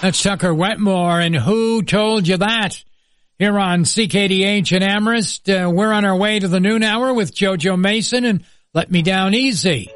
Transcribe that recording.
That's Tucker Wetmore, and Who Told You That? Here on CKDH in Amherst. We're on our way to the noon hour with JoJo Mason and Let Me Down Easy.